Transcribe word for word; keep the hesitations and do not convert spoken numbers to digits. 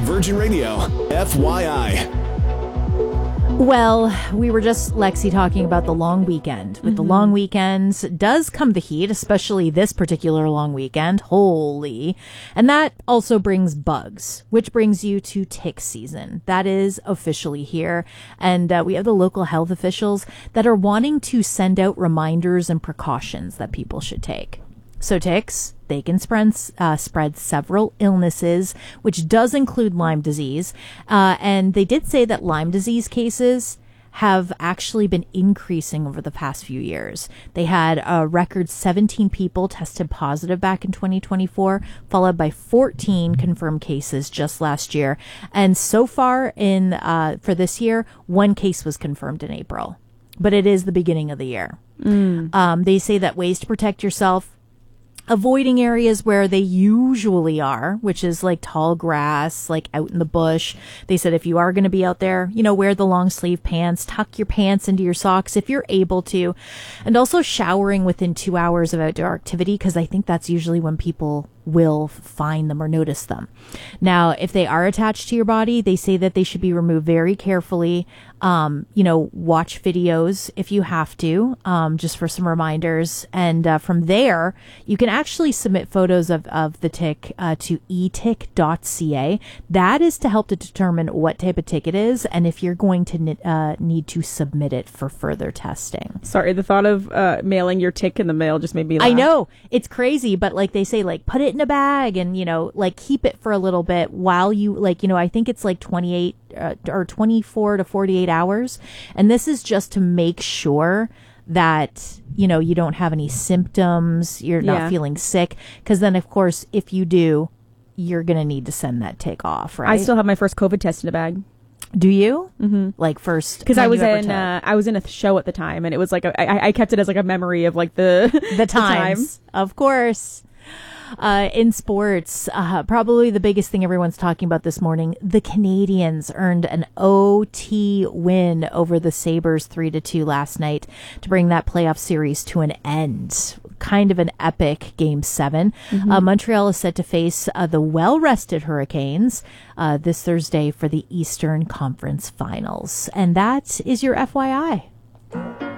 Virgin Radio, F Y I. Well, we were just, Lexi, talking about the long weekend. With mm-hmm. the long weekends does come the heat, especially this particular long weekend. Holy. And that also brings bugs, which brings you to tick season. That is officially here. And uh, we have the local health officials that are wanting to send out reminders and precautions that people should take. So ticks, they can spread, uh, spread several illnesses, which does include Lyme disease. Uh, and they did say that Lyme disease cases have actually been increasing over the past few years. They had a record seventeen people tested positive back in twenty twenty-four, followed by fourteen confirmed cases just last year. And so far in uh, for this year, one case was confirmed in April. But it is the beginning of the year. Mm. Um, they say that ways to protect yourself: avoiding areas where they usually are, which is like tall grass, like out in the bush. They said if you are going to be out there, you know, wear the long sleeve pants, tuck your pants into your socks if you're able to. And also showering within two hours of outdoor activity, because I think that's usually when people will find them or notice them. Now, if they are attached to your body, they say that they should be removed very carefully. Um, you know, watch videos if you have to, um, just for some reminders. And uh, from there, you can actually submit photos of, of the tick uh, to e tick dot c a. That is to help to determine what type of tick it is and if you're going to uh, need to submit it for further testing. Sorry, the thought of uh, mailing your tick in the mail just made me laugh. I know. It's crazy, but like they say, like put it in a bag and, you know, like keep it for a little bit while you, like, you know, I think it's like twenty-eight uh, or twenty-four to forty-eight hours. And this is just to make sure that, you know, you don't have any symptoms, you're not Yeah. feeling sick. Because then, of course, if you do, you're going to need to send that tick off, right? I still have my first COVID test in a bag. Do you? Mm-hmm. Like first? Because I when was you ever in took? uh, I was in a show at the time, and it was like a, I, I kept it as like a memory of like the the times, time. Of course. Uh, in sports, uh, probably the biggest thing everyone's talking about this morning, the Canadians earned an O T win over the Sabres three to two last night to bring that playoff series to an end. Kind of an epic game seven. Mm-hmm. Uh, Montreal is set to face uh, the well-rested Hurricanes uh, this Thursday for the Eastern Conference Finals. And that is your F Y I.